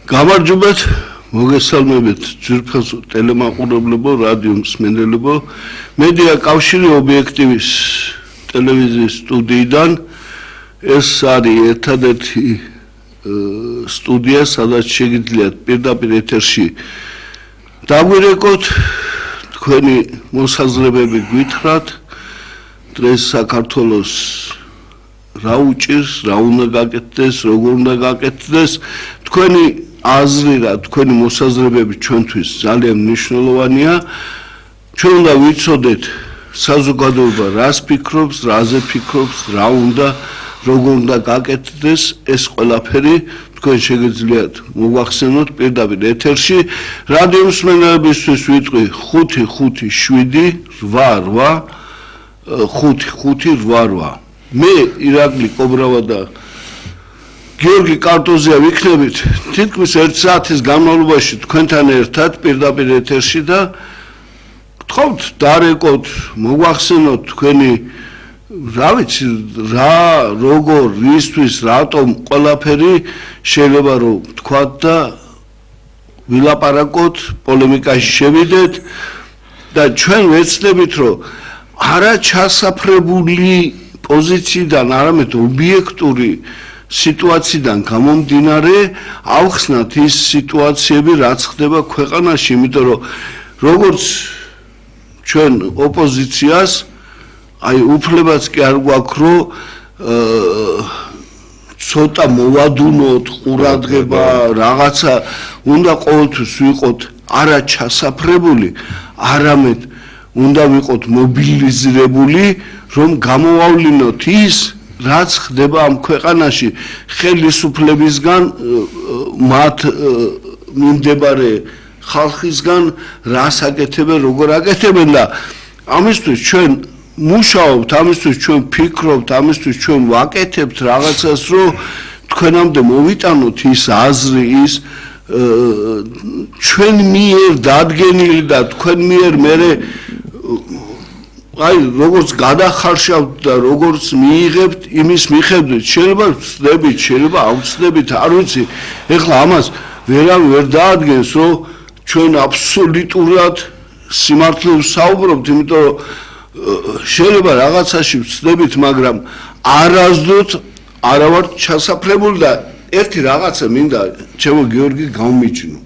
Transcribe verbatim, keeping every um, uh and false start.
გამარჯობათ, მოგესალმებით ძვირფასო ტელემაყურებლებო, რადიო მსმენელებო, მედია კავშირი ობიექტივის ტელევიზიის სტუდიიდან. ეს არის ერთადერთი სტუდია, სადაც შეგიძლიათ პირდაპირ ეთერში დაგვირეკოთ, თქვენი მოსაზრებები გვითხრათ, დღეს საქართველოს რა უჭირს, რა უნდა გაკეთდეს, როგორ უნდა გაკეთდეს, თქვენი აზრი რა, თქვენი მოსაზრებები ჩვენთვის ძალიან მნიშვნელოვანია. ჩვენ უნდა ვიცოდეთ საზოგადოება რას ფიქრობს, რაზე ფიქრობს, რა უნდა, როგორ უნდა გაკეთდეს, ეს ყველაფერი თქვენ შეგიძლიათ მოგვახსენოთ პირდაპირ ეთერში. რადიო მსმენელებისთვის ვიტყვი ხუთი ხუთი შვიდი რვა რვა ხუთი ხუთი რვა რვა. მე ირაკლი კობრავა და გიორგი კარტოზია ვიქნებით თითქმის ერთ საათის განმავლობაში თქვენთან ერთად პირდაპირ ეთერში და გთხოვთ დარეკოთ, მოგვახსენოთ თქვენი რა ვიცი რა, როგორ, რისთვის, რატომ ყველაფერი შეიძლება რომ თქვათ და ვილაპარაკოთ, პოლემიკაში შევიდეთ და ჩვენ ვეცდებით რომ არა ჩასაფრებული პოზიციიდან, არამედ ობიექტური სიტუაციიდან გამომდინარე ავხსნათ ის სიტუაციები, რაც ხდება ქვეყანაში, იმიტომ რომ როგორც ჩვენ ოპოზიციას აი უფლებაც კი არ გვაქვს რომ ცოტა მოვადუნოთ, ყურადღება, რაღაცა უნდა ყოველთვის ვიყოთ არა ჩასაფრებული, არამედ უნდა ვიყოთ მობილიზირებული, რომ გამოვავლინოთ ის, რაც ხდება ამ ქვეყანაში ხელისუფლებისგან, მათ მიმდებარე ხალხისგან, რას აკეთებენ, როგორ აკეთებენ და ამისთვის ჩვენ მუშაობთ, ამისთვის ჩვენ ფიქრობთ, ამისთვის ჩვენ ვაკეთებთ რაღაცას, რომ თქვენამდე მოვიტანოთ ის აზრი, ის ჩვენ მიერ დადგენილი და თქვენ მიერ მერე აი როგორც გადახარშავთ და როგორც მიიღებთ იმის მიხედვით, შეიძლება ვცდებით, შეიძლება არ ვცდებით, არ ვიცი. ეხლა ამას ვერავინ ვერ დაადგენს, რომ ჩვენ აბსოლუტურად სიმართლე ვსაუბრობთ, იმიტომ რომ შეიძლება რაღაცაში ვცდებით, მაგრამ არასდროს არ ვართ ჩასაფრებული და ერთი რაღაცა მინდა ჩემო გიორგი გავმიჩნო.